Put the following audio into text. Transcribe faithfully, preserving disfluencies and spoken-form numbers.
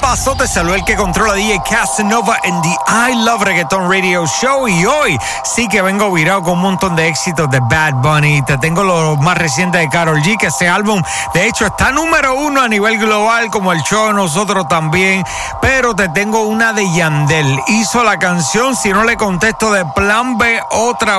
pasó? Te saluda el que controla D J Casanova en The I Love Reggaeton Radio Show. Y hoy sí que vengo virado con un montón de éxitos de Bad Bunny. Te tengo lo más reciente de Karol G, que ese álbum de hecho está número uno a nivel global, como el show de nosotros también. Pero te tengo una de Yandel. Hizo la canción Si No Le Contesto de Plan B otra